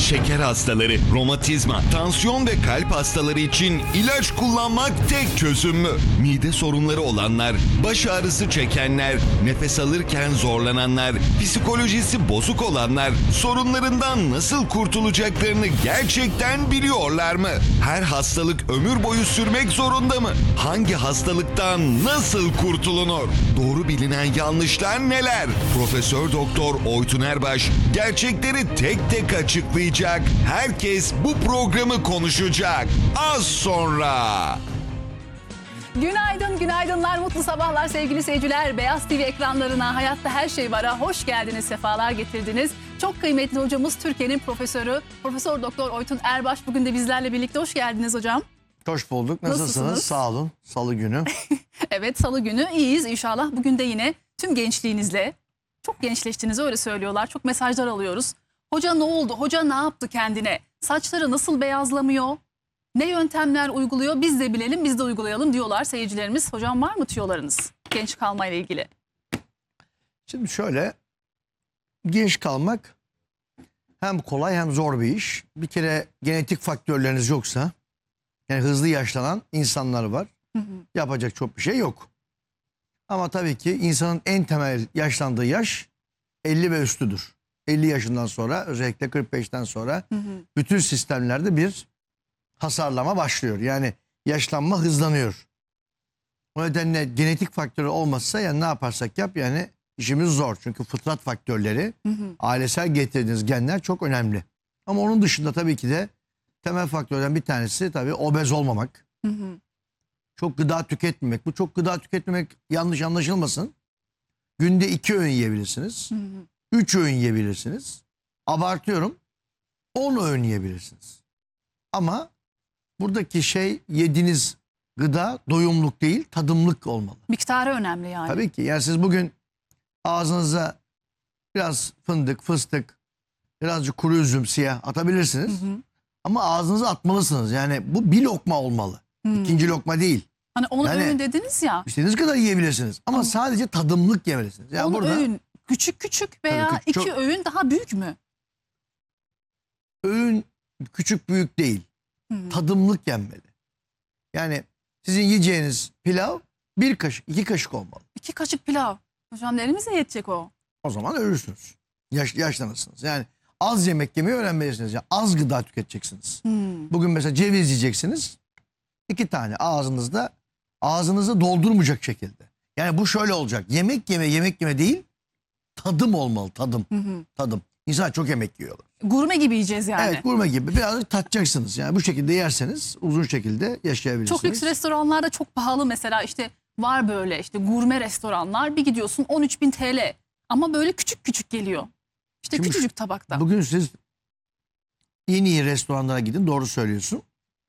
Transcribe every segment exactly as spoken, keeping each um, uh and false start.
şeker hastaları, romatizma, tansiyon ve kalp hastaları için ilaç kullanmak tek çözüm mü? Mide sorunları olanlar, baş ağrısı çekenler, nefes alırken zorlananlar, psikolojisi bozuk olanlar sorunlarından nasıl kurtulacaklarını gerçekten biliyorlar mı? Her hastalık ömür boyu sürmek zorunda mı? Hangi hastalıktan nasıl kurtulunur? Doğru bilinen yanlışlar neler? Profesör Doktor Oytun Erbaş gerçekleri tek tek açıklayacak. Herkes bu programı konuşacak. Az sonra. Günaydın, günaydınlar, mutlu sabahlar sevgili seyirciler. Beyaz T V ekranlarına Hayatta Her Şey Var'a hoş geldiniz, sefalar getirdiniz. Çok kıymetli hocamız, Türkiye'nin profesörü, Profesör Doktor Oytun Erbaş bugün de bizlerle birlikte. Hoş geldiniz hocam. Hoş bulduk. Nasılsınız? Nasılsınız? Sağ olun. Salı günü. Evet, salı günü iyiyiz inşallah. Bugün de yine tüm gençliğinizle, çok gençleştiğinizi öyle söylüyorlar. Çok mesajlar alıyoruz. Hoca ne oldu? Hoca ne yaptı kendine? Saçları nasıl beyazlamıyor? Ne yöntemler uyguluyor? Biz de bilelim, biz de uygulayalım diyorlar seyircilerimiz. Hocam var mı tüyolarınız genç kalmayla ilgili? Şimdi şöyle, genç kalmak hem kolay hem zor bir iş. Bir kere genetik faktörleriniz yoksa, yani hızlı yaşlanan insanlar var. Hı hı. Yapacak çok bir şey yok. Ama tabii ki insanın en temel yaşlandığı yaş elli ve üstüdür. elli yaşından sonra, özellikle kırk beşten sonra Hı hı. bütün sistemlerde bir hasarlama başlıyor. Yani yaşlanma hızlanıyor. O nedenle genetik faktörü olmazsa yani ne yaparsak yap yani işimiz zor. Çünkü fıtrat faktörleri, Hı hı. ailesel getirdiğiniz genler çok önemli. Ama onun dışında tabii ki de temel faktörden bir tanesi tabii obez olmamak. Hı hı. Çok gıda tüketmemek. Bu çok gıda tüketmemek yanlış anlaşılmasın. Günde iki öğün yiyebilirsiniz. Hı hı. Üç öğün yiyebilirsiniz. Abartıyorum. On öğün yiyebilirsiniz. Ama buradaki şey yediğiniz gıda doyumluk değil, tadımlık olmalı. Miktarı önemli yani. Tabii ki. Yani siz bugün ağzınıza biraz fındık, fıstık, birazcık kuru üzüm, siyah atabilirsiniz. Hı hı. Ama ağzınıza atmalısınız. Yani bu bir lokma olmalı. Hı. İkinci lokma değil. Hani onu Yani- öğün dediniz ya. İstediğiniz kadar yiyebilirsiniz. Ama Ama- sadece tadımlık yemelisiniz. Yani onu burada öğün küçük küçük veya Tabii küçük, iki çok- öğün daha büyük mü? öğün küçük büyük değil. Hı. Tadımlık yenmeli. Yani sizin yiyeceğiniz pilav bir kaşık, iki kaşık olmalı. İki kaşık pilav. Hocam elimize yetecek o. O zaman ölürsünüz. Yaş, yaşlanırsınız. Yani az yemek yemeyi öğrenmelisiniz. Yani az gıda tüketeceksiniz. Hmm. Bugün mesela ceviz yiyeceksiniz. İki tane ağzınızda, ağzınızı doldurmayacak şekilde. Yani bu şöyle olacak. Yemek yeme, yemek yeme değil, tadım olmalı, tadım, Hı hı. tadım. İnsan çok yemek yiyorlar. Gurme gibi yiyeceğiz yani. Evet, gurme gibi birazcık tatacaksınız. Yani bu şekilde yerseniz uzun şekilde yaşayabilirsiniz. Çok lüks restoranlarda çok pahalı mesela, işte var böyle işte gurme restoranlar, bir gidiyorsun on üç bin T L ama böyle küçük küçük geliyor. İşte Şimdi küçücük tabakta. Bugün siz en iyi restoranlara gidin, doğru söylüyorsun.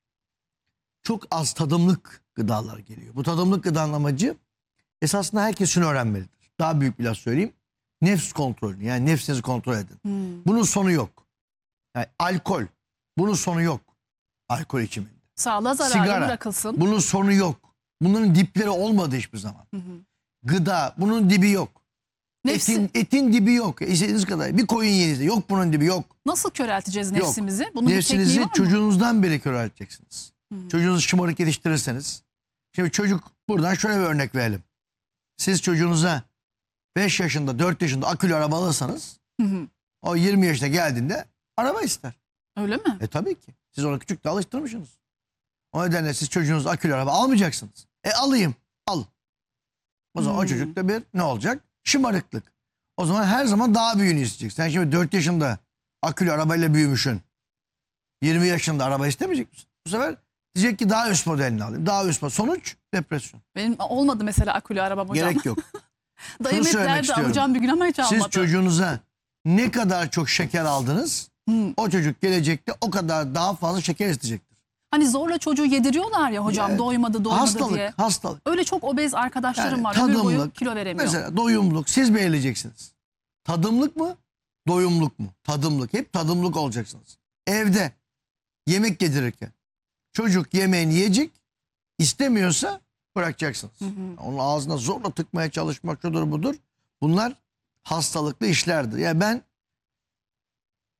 Çok az tadımlık gıdalar geliyor. Bu tadımlık gıdanın amacı esasında herkes şunu öğrenmelidir. Daha büyük bir laf söyleyeyim. Nefs kontrolü, yani nefsinizi kontrol edin. Hmm. Bunun sonu yok. Yani alkol, bunun sonu yok. Alkol içiminde. Sağlığa zararlı Sigara. bırakılsın. Bunun sonu yok. Bunların dipleri olmadı hiçbir zaman. Hı hı. Gıda, bunun dibi yok. Nefsi, Etin, etin dibi yok. İstediğiniz kadar. Bir koyun yediniz. Yok bunun dibi yok. nasıl körelteceğiz Yok. nefsimizi? Bunun bir tekniği Nefsinizi var mı? çocuğunuzdan beri körelteceksiniz. Hı. Çocuğunuzu şımarık yetiştirirseniz. Şimdi çocuk, buradan şöyle bir örnek verelim. Siz çocuğunuza beş yaşında, dört yaşında akülü araba alırsanız Hı hı. o yirmi yaşına geldiğinde araba ister. Öyle mi? E tabii ki. Siz onu küçükte alıştırmışsınız. O nedenle siz çocuğunuza akülü araba almayacaksınız. E alayım. Al. O zaman Hmm. o çocukta bir ne olacak? Şımarıklık. O zaman her zaman daha büyüğünü isteyeceksin. Sen şimdi dört yaşında akülü arabayla büyümüşsün. yirmi yaşında araba istemeyecek misin? Bu sefer diyecek ki daha üst modelini alayım. Daha üst model. Sonuç depresyon. Benim olmadı mesela akülü arabam hocam. Gerek yok. Dayım Şunu hep söylemek derdi istiyorum. alacağım bir gün ama hiç almadı. Siz çocuğunuza ne kadar çok şeker aldınız, Hı. o çocuk gelecekte o kadar daha fazla şeker isteyecektir. Hani zorla çocuğu yediriyorlar ya hocam, Evet. doymadı doymadı Hastalık, diye. hastalık. Öyle çok obez arkadaşlarım Yani var. Ömür boyu tadımlık, kilo veremiyor. Mesela doyumluk siz belirleyeceksiniz. Tadımlık mı? Doyumluk mu? Tadımlık. Hep tadımlık olacaksınız. Evde yemek yedirirken çocuk yemeğini yiyecek, istemiyorsa bırakacaksınız. Hı hı. Onun ağzına zorla tıkmaya çalışmak şudur budur. Bunlar hastalıklı işlerdir. Yani ben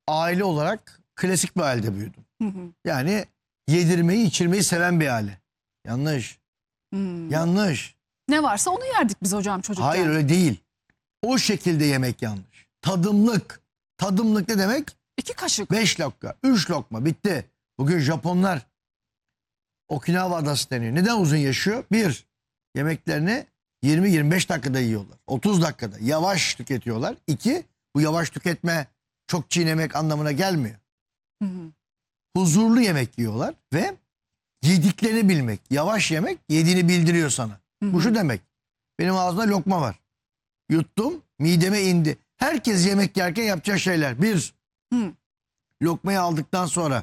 aile olarak klasik bir ailede büyüdüm. Hı hı. Yani yedirmeyi, içirmeyi seven bir aile. Yanlış. Hmm. Yanlış. Ne varsa onu yerdik biz hocam çocukken. Hayır öyle değil. O şekilde yemek yanlış. Tadımlık. Tadımlık ne demek? İki kaşık. Beş lokma, üç lokma bitti. Bugün Japonlar Okinawa adası deniyor. Neden uzun yaşıyor? Bir, yemeklerini yirmi yirmi beş dakikada yiyorlar. otuz dakikada yavaş tüketiyorlar. İki, bu yavaş tüketme çok çiğnemek anlamına gelmiyor. Hı hı. Huzurlu yemek yiyorlar ve yediklerini bilmek. Yavaş yemek yediğini bildiriyor sana. Hı hı. Bu şu demek. Benim ağzımda lokma var. Yuttum, mideme indi. Herkes yemek yerken yapacağı şeyler. Bir, Hı. lokmayı aldıktan sonra,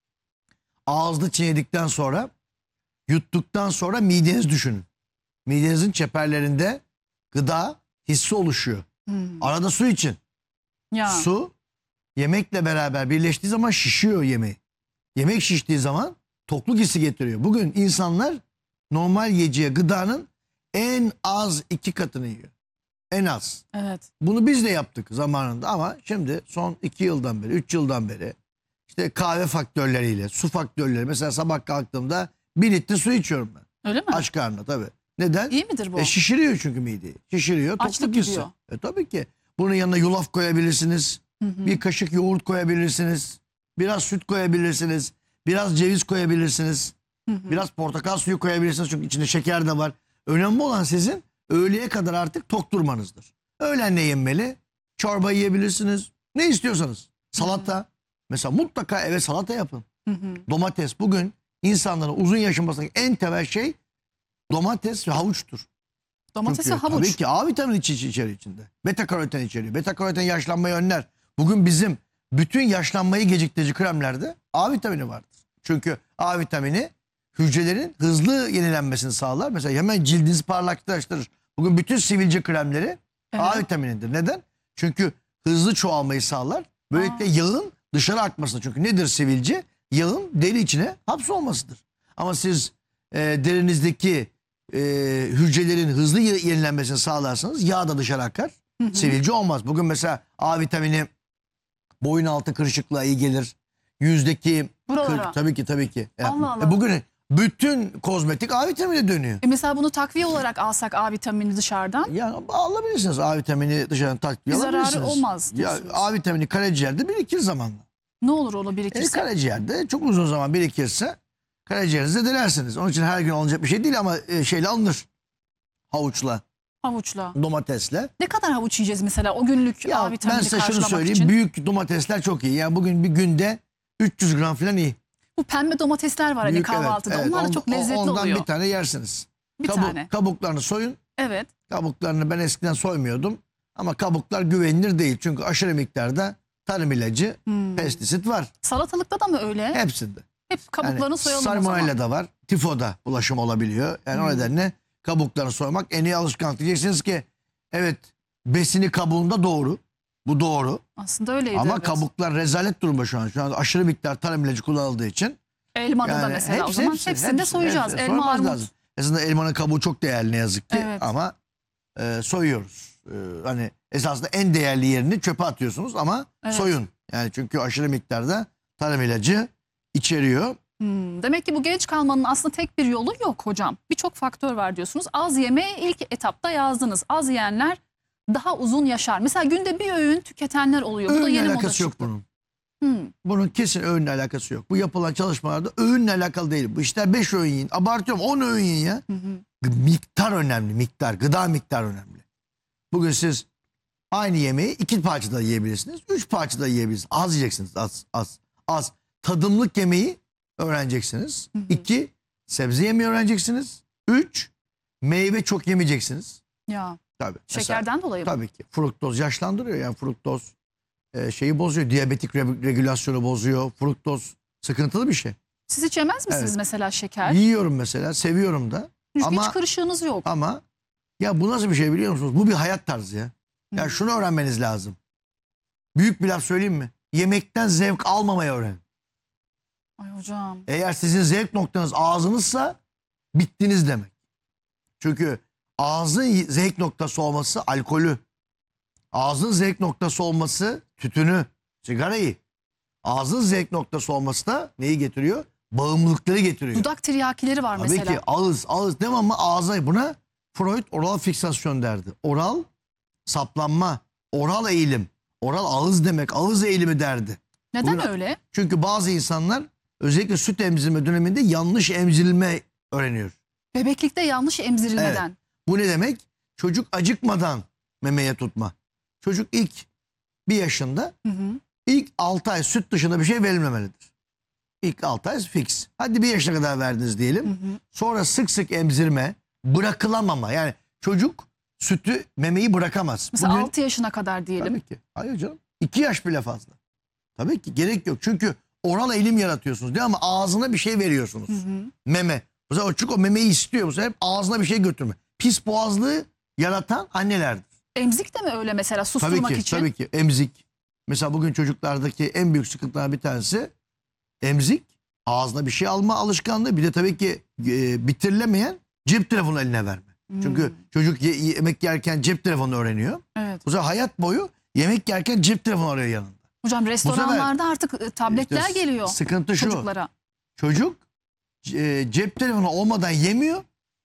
ağızda çiğnedikten sonra, yuttuktan sonra mideniz düşünün. Midenizin çeperlerinde gıda hissi oluşuyor. Hı. Arada su için. Ya. Su yemekle beraber birleştiği zaman şişiyor yemeği. Yemek şiştiği zaman tokluk hissi getiriyor. Bugün insanlar normal yiyeceği gıdanın en az iki katını yiyor. En az. Evet. Bunu biz de yaptık zamanında ama şimdi son iki yıldan beri, üç yıldan beri işte kahve faktörleriyle, su faktörleri. Mesela sabah kalktığımda bir litre su içiyorum ben. Öyle mi? Aç karnına tabii. Neden? İyi midir bu? E şişiriyor çünkü mideyi. Şişiriyor, Açlık tokluk hissi. gidiyor. E tabii ki. Bunun yanına yulaf koyabilirsiniz. Hı hı. Bir kaşık yoğurt koyabilirsiniz. Biraz süt koyabilirsiniz. Biraz ceviz koyabilirsiniz. Hı hı. Biraz portakal suyu koyabilirsiniz çünkü içinde şeker de var. Önemli olan sizin öğleye kadar artık tok durmanızdır. Öğlen ne yenmeli? Çorba yiyebilirsiniz. Ne istiyorsanız. Salata. Mesela mutlaka eve salata yapın. Hı hı. Domates. Bugün insanların uzun yaşamasındaki en temel şey domates ve havuçtur. Domates ve Çünkü havuç. tabii ki A vitamini içi- içeri içinde. Beta karoten içeriyor. Beta karoten yaşlanmayı önler. Bugün bizim bütün yaşlanmayı geciktirici kremlerde A vitamini vardır. Çünkü A vitamini hücrelerin hızlı yenilenmesini sağlar. Mesela hemen cildinizi parlaklaştırır. Bugün bütün sivilce kremleri A Evet. vitaminidir. Neden? Çünkü hızlı çoğalmayı sağlar. Böylelikle Aa. yağın dışarı akmasını. Çünkü nedir sivilce? Yağın deri içine hapsolmasıdır. Ama siz e, derinizdeki e, hücrelerin hızlı ye- yenilenmesini sağlarsanız yağ da dışarı akar. Hı hı. Sivilce olmaz. Bugün mesela A vitamini boyun altı kırışıklığa iyi gelir. Yüzdeki Buralara. kır- tabii ki tabii ki. E, Allah Allah. e, bugün bütün kozmetik A vitamini dönüyor. E mesela bunu takviye olarak alsak A vitamini dışarıdan. Yani alabilirsiniz A vitamini dışarıdan takviye Bir zararı alabilirsiniz. olmaz Ya, diyorsunuz. A vitamini karaciğerde birikir zamanla. Ne olur onu E, birikirse? karaciğerde çok uzun zaman birikirse karaciğerinize denersiniz. Onun için her gün alınacak bir şey değil ama e, şeyle alınır. Havuçla, Havuçla. domatesle. Ne kadar havuç yiyeceğiz mesela o günlük Ya A ben vitamini size şunu karşılamak söyleyeyim. için? Büyük domatesler çok iyi. Yani bugün bir günde üç yüz gram falan iyi. Bu pembe domatesler var hani Büyük, kahvaltıda. evet, evet. Onlar da Ond- çok lezzetli ondan oluyor. bir tane yersiniz. Bir Kabu- tane. Kabuklarını soyun. Evet. Kabuklarını ben eskiden soymuyordum. Ama kabuklar güvenilir değil. Çünkü aşırı miktarda tarım ilacı, Hmm. pestisit var. Salatalıkta da mı öyle? Hepsinde. Hep kabuklarını Yani soyalım o zaman. salmonella da var. Tifoda bulaşım olabiliyor. Yani o Hmm. nedenle kabuklarını soymak en iyi alışkanlık. Diyeceksiniz ki evet besini kabuğunda doğru. Bu doğru. Aslında öyleydi. Ama evet. kabuklar rezalet durumda şu an. Şu an aşırı miktar tarım ilacı kullanıldığı için. Elmada da Yani mesela o hepsi, zaman hepsi, hepsini de hepsi, soyacağız. hepsi. Elma, Soymanız armut. lazım. Aslında elmanın kabuğu çok değerli ne yazık ki. Evet. Ama e, soyuyoruz. E, hani esasında en değerli yerini çöpe atıyorsunuz ama Evet. soyun. Yani çünkü aşırı miktarda tarım ilacı içeriyor. Hmm, demek ki bu genç kalmanın aslında tek bir yolu yok hocam. Birçok faktör var diyorsunuz. Az yemeği ilk etapta yazdınız. Az yiyenler daha uzun yaşar. Mesela günde bir öğün tüketenler oluyor. Bu da Öğünle yeni moda alakası yok çıktı. bunun. Hmm, Bunun kesin öğünle alakası yok. Bu yapılan çalışmalarda öğünle alakalı değil. Bu işler beş öğün yiyin. Abartıyorum on öğün yiyin ya. hı hı. Miktar önemli. Miktar. Gıda miktar önemli. Bugün siz aynı yemeği iki parçada yiyebilirsiniz. Üç parçada yiyebilirsiniz. Az yiyeceksiniz. Az. Az. Az. Tadımlık yemeği öğreneceksiniz. Hı hı. İki. Sebze yemeği öğreneceksiniz. Üç. Meyve çok yemeyeceksiniz. Ya Tabii. Mesela- şekerden dolayı mı? Tabii ki. Fruktoz yaşlandırıyor. Yani fruktoz e, şeyi bozuyor. Diyabetik re- regülasyonu bozuyor. Fruktoz sıkıntılı bir şey. Siz hiç yemez misiniz Evet. mesela şeker? Yiyorum mesela. Seviyorum da. Çünkü ama- hiç kırışığınız yok. Ama ya bu nasıl bir şey biliyor musunuz? Bu bir hayat tarzı ya. Ya Hı. şunu öğrenmeniz lazım. Büyük bir laf söyleyeyim mi? Yemekten zevk almamayı öğrenin. Ay hocam. Eğer sizin zevk noktanız ağzınızsa bittiniz demek. Çünkü ağzın zevk noktası olması alkolü. Ağzın zevk noktası olması tütünü, sigarayı. Ağzın zevk noktası olması da neyi getiriyor? Bağımlılıkları getiriyor. Dudak tiryakileri var Tabii mesela. ki ağız, ağız devamlı ağza. Buna Freud oral fiksasyon derdi. Oral saplanma, oral eğilim. Oral ağız demek, ağız eğilimi derdi. Neden Bugün- öyle? Çünkü bazı insanlar özellikle süt emzirme döneminde yanlış emzirilme öğreniyor. Bebeklikte yanlış emzirilmeden. Bu ne demek? Çocuk acıkmadan memeye tutma. Çocuk ilk bir yaşında Hı hı. ilk altı ay süt dışında bir şey verilmemelidir. İlk altı ay fix. Hadi bir yaşına kadar verdiniz diyelim. Hı hı. Sonra sık sık emzirme, bırakılamama. Yani çocuk sütü, memeyi bırakamaz. Mesela Bugün- altı yaşına kadar diyelim. Tabii ki. Hayır canım. iki yaş bile fazla. Tabii ki gerek yok. Çünkü oral eğilim yaratıyorsunuz değil mi? Ama ağzına bir şey veriyorsunuz. Hı hı. Meme. O zaman o çocuk o memeyi istiyor. Bu sefer hep ağzına bir şey götürme. Pis boğazlığı yaratan annelerdir. Emzik de mi öyle mesela susturmak Tabii ki, için? tabii ki. Emzik. Mesela bugün çocuklardaki en büyük sıkıntılardan bir tanesi emzik. Ağzına bir şey alma alışkanlığı. Bir de tabii ki e, bitirilemeyen cep telefonu eline verme. Hmm. Çünkü çocuk ye- yemek yerken cep telefonu öğreniyor. Evet. O zaman hayat boyu yemek yerken cep telefonu arıyor yanında. Hocam restoranlarda artık e, tabletler İşte geliyor Sıkıntı şu. çocuklara. Çocuk e, cep telefonu olmadan yemiyor.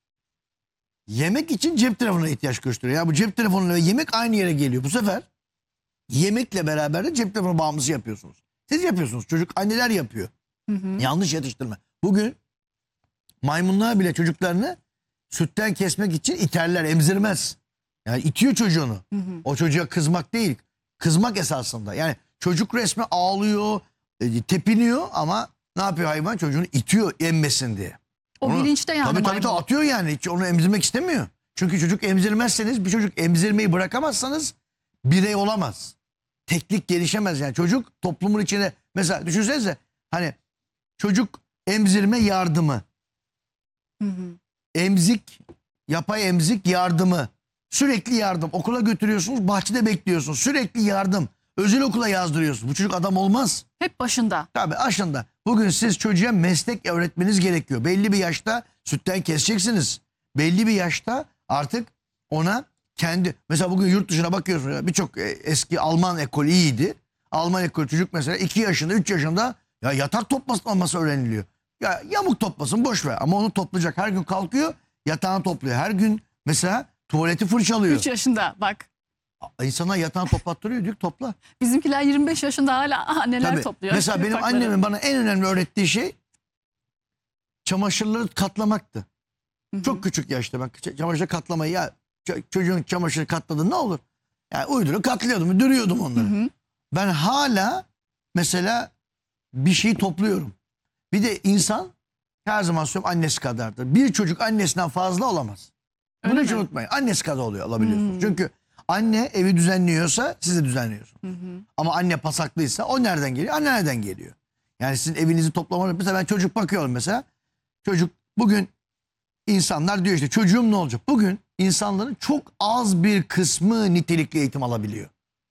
Yemek için cep telefonuna ihtiyaç gösteriyor. Ya bu cep telefonuyla yemek aynı yere geliyor. Bu sefer yemekle beraber de cep telefonu bağımlısı yapıyorsunuz. Siz yapıyorsunuz. Çocuk anneler yapıyor. Hı hı. Yanlış yetiştirme. Bugün maymunlar bile çocuklarını sütten kesmek için iterler, emzirmez. Yani itiyor çocuğunu. Hı hı. O çocuğa kızmak değil. Kızmak esasında. Yani çocuk resmen ağlıyor, e, tepiniyor ama ne yapıyor hayvan? Çocuğunu itiyor emmesin diye. O Onu- bilinçte yani. Tabii tabii tabii maymun. atıyor yani. Hiç onu emzirmek istemiyor. Çünkü çocuk emzirmezseniz, bir çocuk emzirmeyi bırakamazsanız birey olamaz. Teklik gelişemez yani. Çocuk toplumun içine, mesela düşünsenize hani çocuk emzirme yardımı, Hı hı. emzik, yapay emzik yardımı, sürekli yardım. Okula götürüyorsunuz, bahçede bekliyorsunuz. Sürekli yardım. Özel okula yazdırıyorsunuz. Bu çocuk adam olmaz. Hep başında. Tabii aslında bugün siz çocuğa meslek öğretmeniz gerekiyor. Belli bir yaşta sütten keseceksiniz. Belli bir yaşta artık ona kendi, mesela bugün yurt dışına bakıyorsunuz, birçok e, eski Alman ekolü iyiydi. Alman ekolü çocuk mesela iki yaşında üç yaşında ya yatak toplaması öğreniliyor. Ya yamuk toplasın boş ver ama onu toplayacak. Her gün kalkıyor yatağını topluyor. Her gün mesela tuvaleti fırçalıyor. üç yaşında bak. İnsanlar yatağını toplattırıyor diyor, topla. Bizimkiler yirmi beş yaşında hala anneler Tabii. topluyor. Mesela benim yatakları. annemin bana en önemli öğrettiği şey çamaşırları katlamaktı. Hı hı. Çok küçük yaşta ben ç- çamaşır katlamayı, ya ç- çocuğun çamaşırı katladı ne olur? Yani uydurup katlıyordum, duruyordum onları. Hı hı. Ben hala mesela bir şey topluyorum. Bir de insan her zaman söylüyorum annesi kadardır. Bir çocuk annesinden fazla olamaz. Bunu Öyle hiç mi? unutmayın. Annesi kadar oluyor, alabiliyorsunuz. Hmm. Çünkü anne evi düzenliyorsa siz de düzenliyorsunuz. Hı hı. Ama anne pasaklıysa o nereden geliyor? Anne nereden geliyor? Yani sizin evinizi toplamanız. Mesela ben çocuk bakıyorum mesela. Çocuk bugün insanlar diyor işte çocuğum ne olacak? Bugün insanların çok az bir kısmı nitelikli eğitim alabiliyor.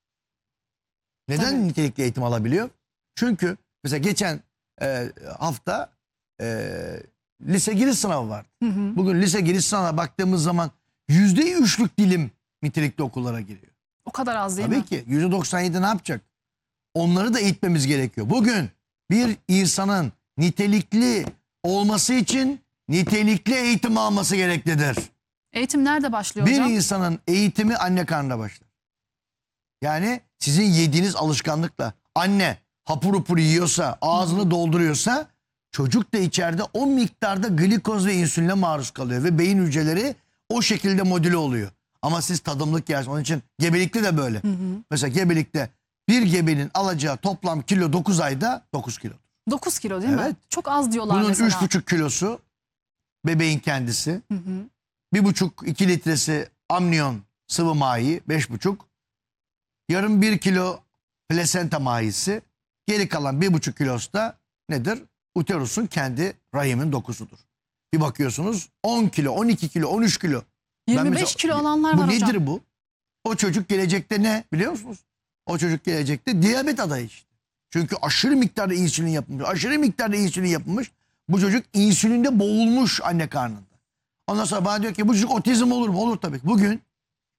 Neden Tabii. nitelikli eğitim alabiliyor? Çünkü mesela geçen e, hafta e, lise giriş sınavı var. Hı hı. Bugün lise giriş sınavına baktığımız zaman yüzde üçlük dilim nitelikli okullara giriyor. O kadar az değil Tabii mi? ki yüzde doksan yedi ne yapacak? Onları da eğitmemiz gerekiyor. Bugün bir insanın nitelikli olması için nitelikli eğitim alması gereklidir. Eğitim nerede başlıyor Bir hocam? insanın eğitimi anne karnında başlar. Yani sizin yediğiniz alışkanlıkla anne hapur hapur yiyorsa, ağzını dolduruyorsa çocuk da içeride o miktarda glikoz ve insüline maruz kalıyor ve beyin hücreleri o şekilde modüle oluyor. Ama siz tadımlık yersiniz. Onun için gebelikte de böyle. Hı hı. Mesela gebelikte bir gebenin alacağı toplam kilo dokuz ayda dokuz kilo. dokuz kilo değil mi? Evet. Çok az diyorlar Bunun mesela. üç buçuk kilosu bebeğin kendisi. Hı hı. bir buçuk iki litresi amniyon sıvı mayi, beş buçuk. Yarım bir kilo plasenta mayisi. Geri kalan bir buçuk kilosu da nedir? Uterusun kendi rahimin dokusudur. Bir bakıyorsunuz on kilo, on iki kilo, on üç kilo. Ben yirmi beş mesela- kilo alanlar bu var nedir hocam. bu? O çocuk gelecekte ne biliyor musunuz? O çocuk gelecekte diyabet adayı işte. Çünkü aşırı miktarda insülin yapılmış. Aşırı miktarda insülin yapılmış. Bu çocuk insülinde boğulmuş anne karnında. Ondan sonra bana diyor ki bu çocuk otizm olur mu? Olur tabii ki. Bugün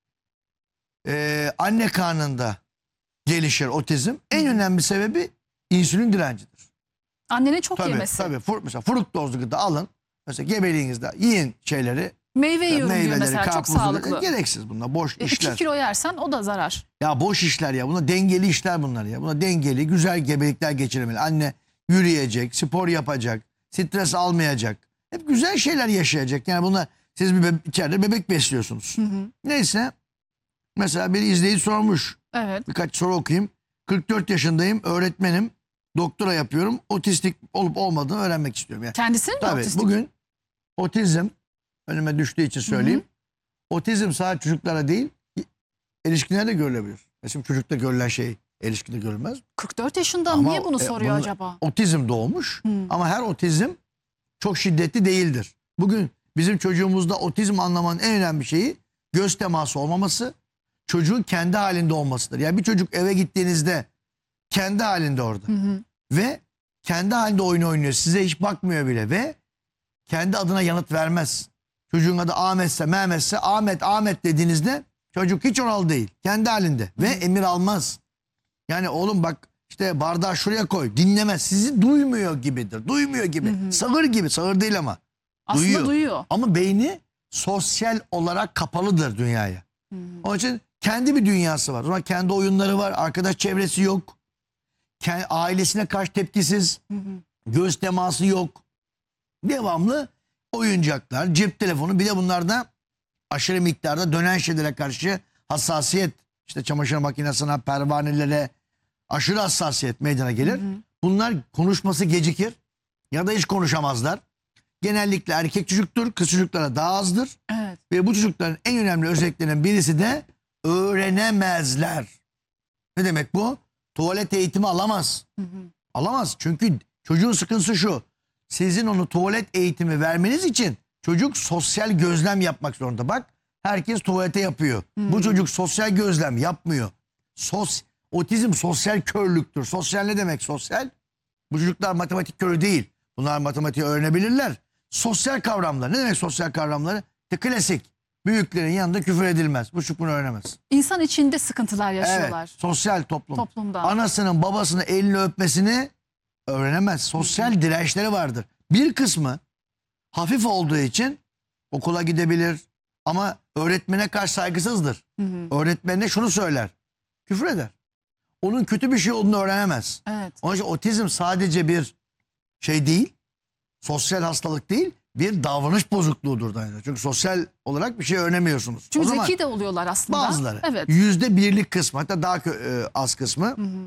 e, anne karnında gelişir otizm. En önemli sebebi insülin direncidir. Annenin çok Tabii yemesi. tabii. Fur, mesela fruktozlu gıda alın. Mesela gebeliğinizde yiyin şeyleri. Meyve yiyorum diyor Meyveleri, mesela, çok karpuzu. sağlıklı. Gereksiz bunlar. Boş E, işler. iki kilo yersen o da zarar. Ya boş işler ya. Buna dengeli işler bunlar ya. Buna dengeli, güzel gebelikler geçirmeli. Anne yürüyecek, spor yapacak, stres almayacak. Hep güzel şeyler yaşayacak. Yani bunlar, siz bir bebe- içeride bebek besliyorsunuz. Hı hı. Neyse. Mesela bir izleyici sormuş. Evet. Birkaç soru okuyayım. kırk dört yaşındayım, öğretmenim. Doktora yapıyorum. Otistik olup olmadığını öğrenmek istiyorum. Yani, Kendisinin de tabii otistik. bugün otizm önüme düştüğü için söyleyeyim. Otizm sadece çocuklara değil, erişkinlerde görülebilir. Mesela çocukta görülen şey erişkinde görülmez. kırk dört yaşında Ama, niye bunu e, soruyor bunu- acaba? Otizm doğmuş Hı. ama her otizm çok şiddetli değildir. Bugün bizim çocuğumuzda otizm anlamanın en önemli şeyi göz teması olmaması, çocuğun kendi halinde olmasıdır. Yani bir çocuk eve gittiğinizde kendi halinde orada Hı hı. ve kendi halinde oyun oynuyor. Size hiç bakmıyor bile ve kendi adına yanıt vermez. Çocuğun adı Ahmetse, Mehmetse, Ahmet, Ahmet dediğinizde çocuk hiç oralı değil. Kendi halinde ve emir almaz. Yani oğlum bak işte bardağı şuraya koy, dinlemez. Sizi duymuyor gibidir. Duymuyor gibi. Hı hı. Sağır gibi. Sağır değil ama. Aslında Duyuyor. duyuyor. Ama beyni sosyal olarak kapalıdır dünyaya. Hı hı. Onun için kendi bir dünyası var. O zaman kendi oyunları var. Arkadaş çevresi yok. Kendi, ailesine karşı tepkisiz. Hı hı. Göz teması yok. Devamlı oyuncaklar, cep telefonu, bir de bunlarda aşırı miktarda dönen şeylere karşı hassasiyet. İşte çamaşır makinesine, pervanelere aşırı hassasiyet meydana gelir. Hı hı. Bunlar konuşması gecikir ya da hiç konuşamazlar. Genellikle erkek çocuktur, kız çocuklara daha azdır. Evet. Ve bu çocukların en önemli özelliklerinden birisi de öğrenemezler. Ne demek bu? Tuvalet eğitimi alamaz. Hı hı. Alamaz. Çünkü çocuğun sıkıntısı şu. Sizin onu tuvalet eğitimi vermeniz için çocuk sosyal gözlem yapmak zorunda. Bak herkes tuvalete yapıyor. Hmm. Bu çocuk sosyal gözlem yapmıyor. Sos, otizm sosyal körlüktür. Sosyal ne demek sosyal? Bu çocuklar matematik körü değil. Bunlar matematiği öğrenebilirler. Sosyal kavramlar. Ne demek sosyal kavramları? İşte klasik. Büyüklerin yanında küfür edilmez. Bu çocuk bunu öğrenemez. İnsan içinde sıkıntılar yaşıyorlar. Evet, sosyal toplum. Toplumda. Anasının babasının elini öpmesini öğrenemez. Sosyal dirençleri vardır. Bir kısmı hafif olduğu için okula gidebilir ama öğretmene karşı saygısızdır. Hı hı. Öğretmenine şunu söyler. Küfür eder. Onun kötü bir şey olduğunu öğrenemez. Evet. Onun için otizm sadece bir şey değil. Sosyal hastalık değil. Bir davranış bozukluğudur da. Çünkü sosyal olarak bir şey öğrenemiyorsunuz. Çünkü O zaman zeki de oluyorlar aslında. bazıları. Evet. Yüzde birlik kısmı, hatta daha kö- e, az kısmı. Hı hı.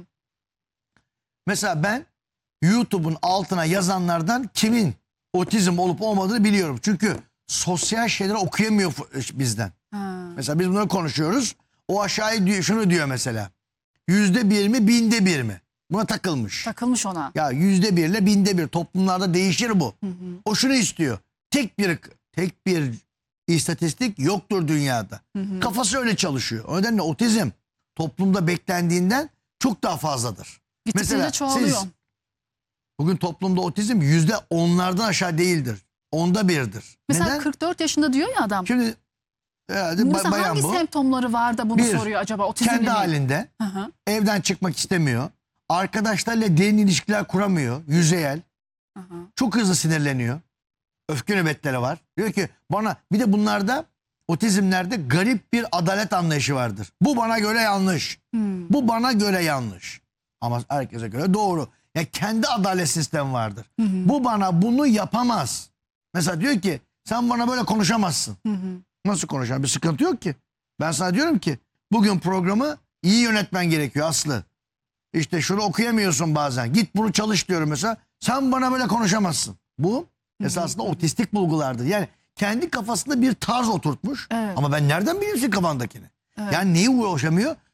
Mesela ben YouTube'un altına yazanlardan kimin otizm olup olmadığını biliyorum. Çünkü sosyal şeyleri okuyamıyor f- bizden. Ha. Mesela biz bunları konuşuyoruz. O aşağıya diyor, şunu diyor mesela. Yüzde bir mi, binde bir mi? Buna takılmış. Takılmış ona. Ya yüzde bir ile binde bir toplumlarda değişir bu. Hı hı. O şunu istiyor. Tek bir tek bir istatistik yoktur dünyada. Hı hı. Kafası öyle çalışıyor. O nedenle otizm toplumda beklendiğinden çok daha fazladır. Gittikçe Mesela çoğalıyor. siz bugün toplumda otizm yüzde onlardan aşağı değildir. Onda birdir. Mesela Neden? kırk dört yaşında diyor ya adam. Şimdi herhalde ba- Mesela bayan hangi bu. semptomları var da bunu Bir, soruyor acaba? Otizmli Kendi mi? halinde Hı hı. evden çıkmak istemiyor. Arkadaşlarıyla derin ilişkiler kuramıyor. Yüzeyel. Hı hı. Çok hızlı sinirleniyor. Öfke nöbetleri var. Diyor ki bana, bir de bunlarda otizmlerde garip bir adalet anlayışı vardır. Bu bana göre yanlış. Hmm. Bu bana göre yanlış. Ama herkese göre doğru. Ya kendi adalet sistemi vardır. Hı hı. Bu bana bunu yapamaz. Mesela diyor ki sen bana böyle konuşamazsın. Hı hı. Nasıl konuşacağım? Bir sıkıntı yok ki. Ben sana diyorum ki bugün programı iyi yönetmen gerekiyor Aslı. İşte şunu okuyamıyorsun bazen. Git bunu çalış diyorum mesela. Sen bana böyle konuşamazsın. Bu esasında otistik bulgulardır. Yani kendi kafasında bir tarz oturtmuş. Evet. Ama ben nereden bileyim senin kafandakini? Evet. Yani neyi ulaşamıyor?